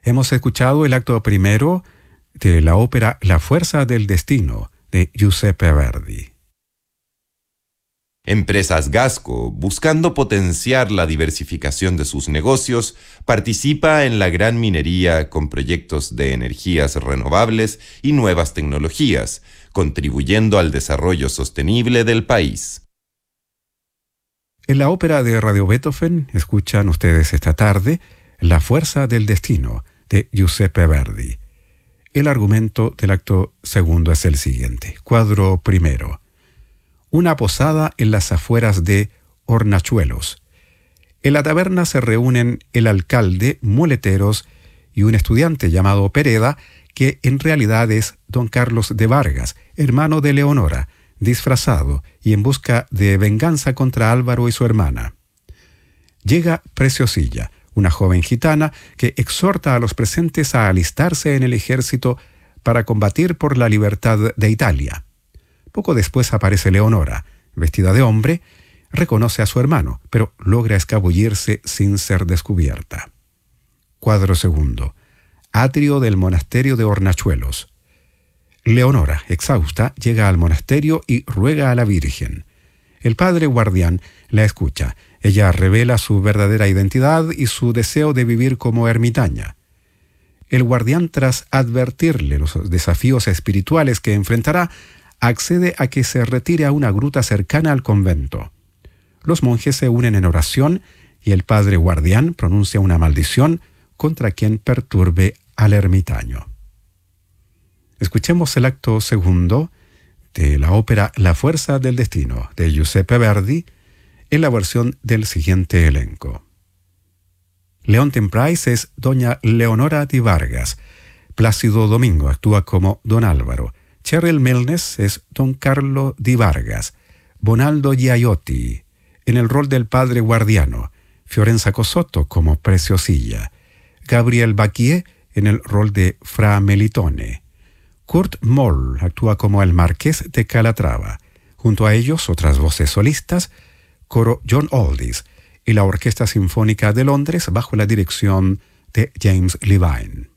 Hemos escuchado el acto primero de la ópera La fuerza del destino de Giuseppe Verdi. Empresas Gasco, buscando potenciar la diversificación de sus negocios, participa en la gran minería con proyectos de energías renovables y nuevas tecnologías, contribuyendo al desarrollo sostenible del país. En la ópera de Radio Beethoven escuchan ustedes esta tarde La fuerza del destino de Giuseppe Verdi. El argumento del acto segundo es el siguiente. Cuadro primero. Una posada en las afueras de Hornachuelos. En la taberna se reúnen el alcalde, muleteros y un estudiante llamado Pereda, que en realidad es don Carlos de Vargas, hermano de Leonora, disfrazado y en busca de venganza contra Álvaro y su hermana. Llega Preciosilla, una joven gitana que exhorta a los presentes a alistarse en el ejército para combatir por la libertad de Italia. Poco después aparece Leonora, vestida de hombre, reconoce a su hermano, pero logra escabullirse sin ser descubierta. Cuadro segundo. Atrio del monasterio de Hornachuelos. Leonora, exhausta, llega al monasterio y ruega a la Virgen. El padre guardián la escucha. Ella revela su verdadera identidad y su deseo de vivir como ermitaña. El guardián, tras advertirle los desafíos espirituales que enfrentará, accede a que se retire a una gruta cercana al convento. Los monjes se unen en oración y el padre guardián pronuncia una maldición contra quien perturbe al ermitaño. Escuchemos el acto segundo de la ópera La fuerza del destino de Giuseppe Verdi en la versión del siguiente elenco. Leontyne Price es doña Leonora di Vargas. Plácido Domingo actúa como don Álvaro. Cheryl Milnes es don Carlo di Vargas. Bonaldo Giaiotti en el rol del padre guardiano. Fiorenza Cosotto como Preciosilla. Gabriel Bacquier en el rol de Fra Melitone. Kurt Moll actúa como el Marqués de Calatrava. Junto a ellos otras voces solistas, coro John Aldis y la Orquesta Sinfónica de Londres bajo la dirección de James Levine.